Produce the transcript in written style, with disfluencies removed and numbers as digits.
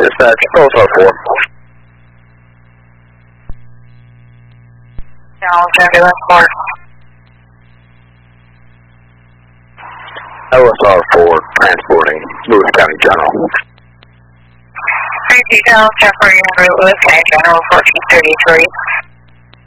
Dispatch, OSR 4. Challenge ambulance 4. OSR 4, transporting Lewis County General. 3 details, temporary en route Lewis County General 1433.